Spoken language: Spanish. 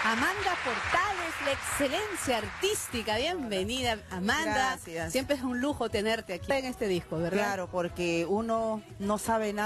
Amanda Portales, la excelencia artística. Bienvenida, Amanda. Gracias. Siempre es un lujo tenerte aquí en este disco, ¿verdad? Claro, porque uno no sabe nada.